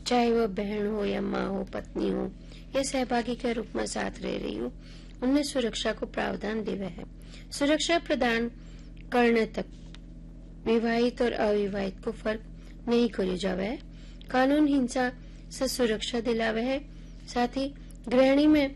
चाहे वह बहन हो या माँ हो, पत्नी हो या सहभागी के रूप में साथ रह रही हो, उनने सुरक्षा को प्रावधान दिया है। सुरक्षा प्रदान करने तक विवाहित और अविवाहित को फर्क नहीं करो जावे है। कानून हिंसा से सुरक्षा दिलावे है, साथ ही गृह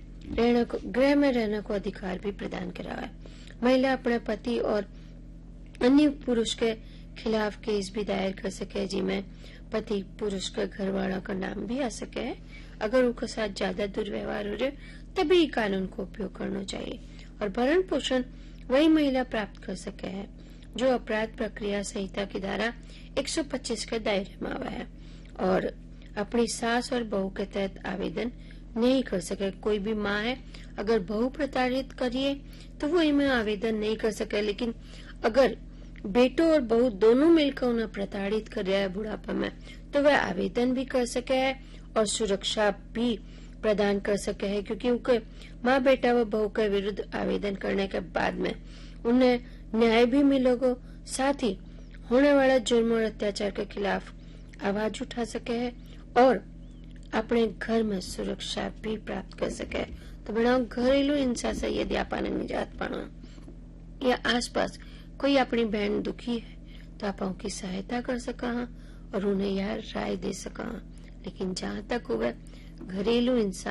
में रहने को अधिकार भी प्रदान करावा है। महिला अपने पति और अन्य पुरुष के खिलाफ केस भी दायर कर सके, जिसमें पति पुरुष के घर वालों का नाम भी आ सके है। अगर उनके साथ ज्यादा दुर्व्यवहार हो रहे तभी कानून को उपयोग करना चाहिए। और भरण पोषण वही महिला प्राप्त कर सके है जो अपराध प्रक्रिया संहिता की धारा 125 के दायरे में आवा है और अपनी सास और बहू के तहत आवेदन नहीं कर सके। कोई भी माँ है, अगर बहू प्रताड़ित करिए तो वो इनमें आवेदन नहीं कर सके, लेकिन अगर बेटो और बहू दोनों मिलकर उन्हें प्रताड़ित कर रहा है बुढ़ापा में, तो वह आवेदन भी कर सके है और सुरक्षा भी प्रदान कर सके है, क्योंकि उनके माँ बेटा व बहू के विरुद्ध आवेदन करने के बाद में उन्हें न्याय भी मिलेगा। साथ ही होने वाला जुर्म और अत्याचार के खिलाफ आवाज उठा सके है और अपने घर में सुरक्षा भी प्राप्त कर सके। तो बनाओ घरेलू हिंसा से यदि आपने निजात पाना या आसपास कोई अपनी बहन दुखी है तो आप उनकी सहायता कर सका और उन्हें यह राय दे सका। लेकिन जहाँ तक हुआ घरेलू हिंसा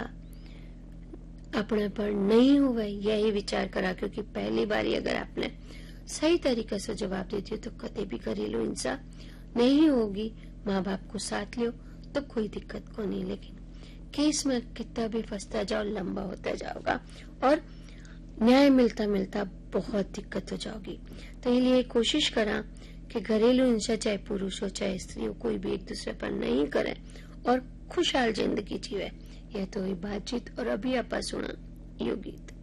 अपने पर नहीं हुआ यही विचार करा, क्योंकि पहली बार अगर आपने सही तरीके से जवाब देती हो तो कभी भी घरेलू हिंसा नहीं होगी। माँ बाप को साथ लियो तो कोई दिक्कत को नहीं, लेकिन केस में कितना भी फंसता जाओ, लंबा होता जाओगा और न्याय मिलता मिलता बहुत दिक्कत हो जाओगी। तो इसलिए कोशिश करा कि घरेलू हिंसा चाहे पुरुष हो चाहे स्त्री हो, कोई भी एक दूसरे पर नहीं करे और खुशहाल जिंदगी जीवे। यह तो हुई बातचीत और अभी आप सुना यो गीत।